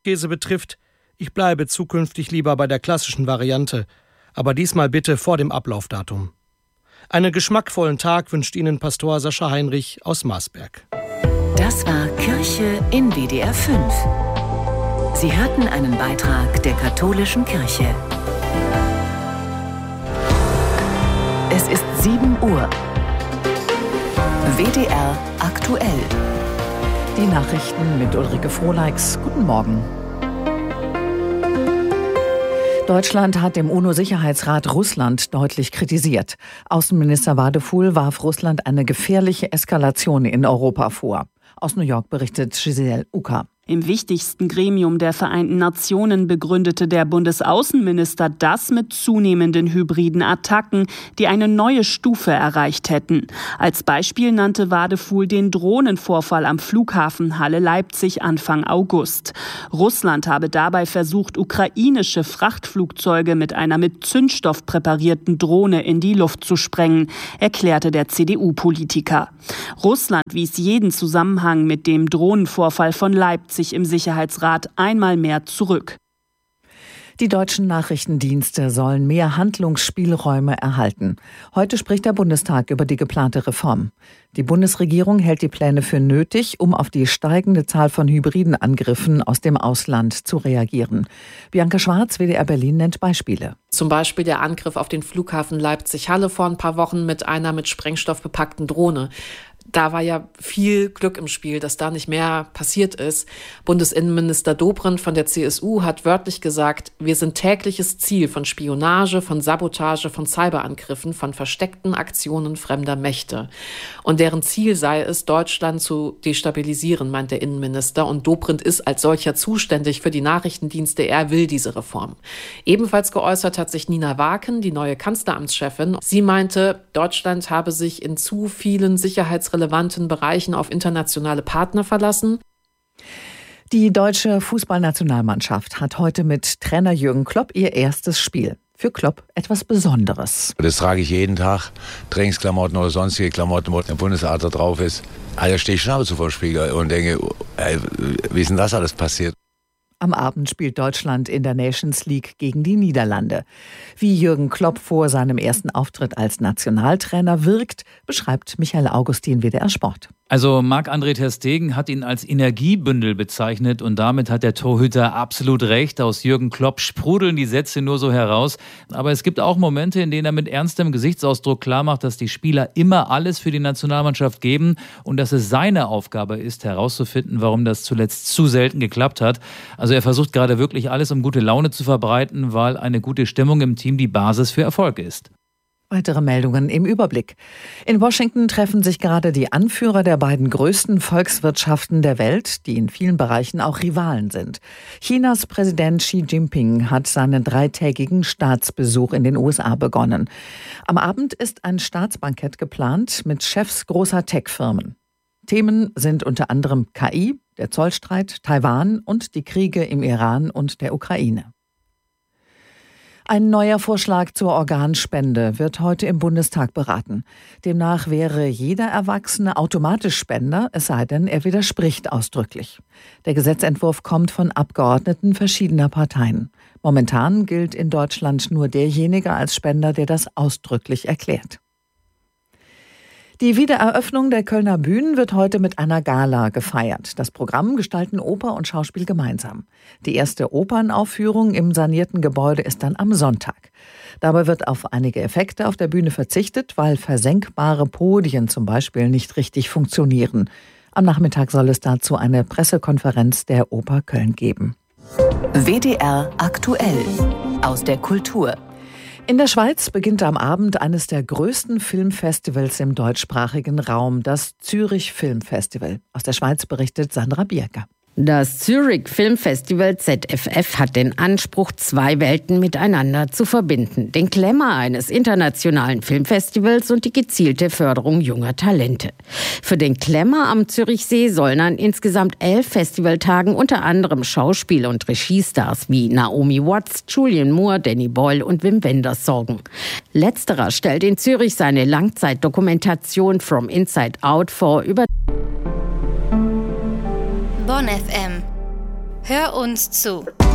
Frischkäse betrifft, ich bleibe zukünftig lieber bei der klassischen Variante, aber diesmal bitte vor dem Ablaufdatum. Einen geschmackvollen Tag wünscht Ihnen Pastor Sascha Heinrich aus Marsberg. Das war Kirche in WDR 5. Sie hörten einen Beitrag der katholischen Kirche. Es ist 7 Uhr. WDR aktuell. Die Nachrichten mit Ulrike Frohleix. Guten Morgen. Deutschland hat im UNO-Sicherheitsrat Russland deutlich kritisiert. Außenminister Wadephul warf Russland eine gefährliche Eskalation in Europa vor. Aus New York berichtet Giselle Uka. Im wichtigsten Gremium der Vereinten Nationen begründete der Bundesaußenminister das mit zunehmenden hybriden Attacken, die eine neue Stufe erreicht hätten. Als Beispiel nannte Wadephul den Drohnenvorfall am Flughafen Halle-Leipzig Anfang August. Russland habe dabei versucht, ukrainische Frachtflugzeuge mit einer mit Zündstoff präparierten Drohne in die Luft zu sprengen, erklärte der CDU-Politiker. Russland wies jeden Zusammenhang mit dem Drohnenvorfall von Leipzig im Sicherheitsrat einmal mehr zurück. Die deutschen Nachrichtendienste sollen mehr Handlungsspielräume erhalten. Heute spricht der Bundestag über die geplante Reform. Die Bundesregierung hält die Pläne für nötig, um auf die steigende Zahl von hybriden Angriffen aus dem Ausland zu reagieren. Bianca Schwarz, WDR Berlin, nennt Beispiele. Zum Beispiel der Angriff auf den Flughafen Leipzig-Halle vor ein paar Wochen mit einer mit Sprengstoff bepackten Drohne. Da war ja viel Glück im Spiel, dass da nicht mehr passiert ist. Bundesinnenminister Dobrindt von der CSU hat wörtlich gesagt, wir sind tägliches Ziel von Spionage, von Sabotage, von Cyberangriffen, von versteckten Aktionen fremder Mächte. Und deren Ziel sei es, Deutschland zu destabilisieren, meint der Innenminister. Und Dobrindt ist als solcher zuständig für die Nachrichtendienste. Er will diese Reform. Ebenfalls geäußert hat sich Nina Waken, die neue Kanzleramtschefin. Sie meinte, Deutschland habe sich in zu vielen sicherheitsrelevanten Bereichen auf internationale Partner verlassen. Die deutsche Fußballnationalmannschaft hat heute mit Trainer Jürgen Klopp ihr erstes Spiel. Für Klopp etwas Besonderes. Das trage ich jeden Tag. Trainingsklamotten oder sonstige Klamotten, wo der Bundesadler drauf ist. Da stehe ich schon ab und zu vor dem Spiegel und denke, wie ist denn das alles passiert? Am Abend spielt Deutschland in der Nations League gegen die Niederlande. Wie Jürgen Klopp vor seinem ersten Auftritt als Nationaltrainer wirkt, beschreibt Michael Augustin, WDR Sport. Also Marc-André ter Stegen hat ihn als Energiebündel bezeichnet und damit hat der Torhüter absolut recht. Aus Jürgen Klopp sprudeln die Sätze nur so heraus. Aber es gibt auch Momente, in denen er mit ernstem Gesichtsausdruck klarmacht, dass die Spieler immer alles für die Nationalmannschaft geben und dass es seine Aufgabe ist, herauszufinden, warum das zuletzt zu selten geklappt hat. Also er versucht gerade wirklich alles, um gute Laune zu verbreiten, weil eine gute Stimmung im Team die Basis für Erfolg ist. Weitere Meldungen im Überblick. In Washington treffen sich gerade die Anführer der beiden größten Volkswirtschaften der Welt, die in vielen Bereichen auch Rivalen sind. Chinas Präsident Xi Jinping hat seinen 3-tägigen Staatsbesuch in den USA begonnen. Am Abend ist ein Staatsbankett geplant mit Chefs großer Tech-Firmen. Themen sind unter anderem KI, der Zollstreit, Taiwan und die Kriege im Iran und der Ukraine. Ein neuer Vorschlag zur Organspende wird heute im Bundestag beraten. Demnach wäre jeder Erwachsene automatisch Spender, es sei denn, er widerspricht ausdrücklich. Der Gesetzentwurf kommt von Abgeordneten verschiedener Parteien. Momentan gilt in Deutschland nur derjenige als Spender, der das ausdrücklich erklärt. Die Wiedereröffnung der Kölner Bühnen wird heute mit einer Gala gefeiert. Das Programm gestalten Oper und Schauspiel gemeinsam. Die erste Opernaufführung im sanierten Gebäude ist dann am Sonntag. Dabei wird auf einige Effekte auf der Bühne verzichtet, weil versenkbare Podien zum Beispiel nicht richtig funktionieren. Am Nachmittag soll es dazu eine Pressekonferenz der Oper Köln geben. WDR aktuell aus der Kultur. In der Schweiz beginnt am Abend eines der größten Filmfestivals im deutschsprachigen Raum, das Zürich Filmfestival. Aus der Schweiz berichtet Sandra Bierger. Das Zürich Filmfestival ZFF hat den Anspruch, zwei Welten miteinander zu verbinden. Den Glamour eines internationalen Filmfestivals und die gezielte Förderung junger Talente. Für den Glamour am Zürichsee sollen an insgesamt 11 Festivaltagen unter anderem Schauspiel- und Regiestars wie Naomi Watts, Julianne Moore, Danny Boyle und Wim Wenders sorgen. Letzterer stellt in Zürich seine Langzeitdokumentation From Inside Out vor über Bonn FM. Hör uns zu.